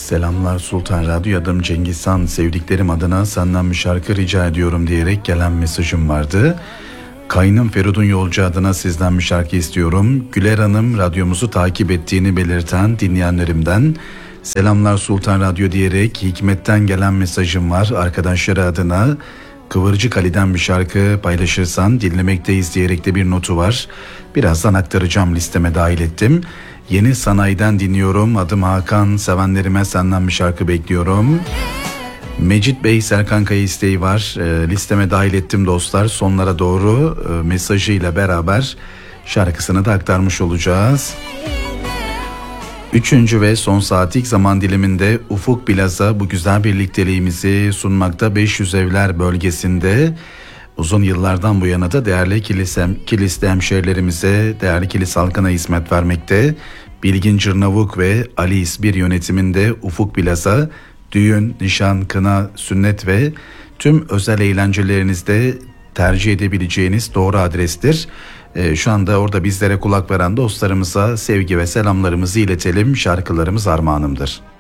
Selamlar Sultan Radyo, adım Cengiz Han. Sevdiklerim adına senden bir şarkı rica ediyorum diyerek gelen mesajım vardı. Kaynım Feridun Yolcu adına sizden bir şarkı istiyorum. Güler Hanım radyomuzu takip ettiğini belirten dinleyenlerimden selamlar Sultan Radyo diyerek Hikmet'ten gelen mesajım var. Arkadaşları adına Kıvırcık Ali'den bir şarkı paylaşırsan dinlemekteyiz diyerek de bir notu var. Birazdan aktaracağım, listeme dahil ettim. Yeni Sanayi'den dinliyorum. Adım Hakan. Sevenlerime senden bir şarkı bekliyorum. Mecit Bey Serkan Kaya isteği var. Listeme dahil ettim dostlar. Sonlara doğru mesajıyla beraber şarkısını da aktarmış olacağız. Üçüncü ve son saatlik zaman diliminde Ufuk Plaza bu güzel birlikteliğimizi sunmakta. 500 Evler bölgesinde uzun yıllardan bu yana da değerli Kilis'te hemşehrilerimize, değerli Kilis halkına hizmet vermekte. Bilgin Cırnavuk ve Ali İsbir yönetiminde Ufuk Plaza, düğün, nişan, kına, sünnet ve tüm özel eğlencelerinizde tercih edebileceğiniz doğru adrestir. Şu anda orada bizlere kulak veren dostlarımıza sevgi ve selamlarımızı iletelim. Şarkılarımız armağanımdır.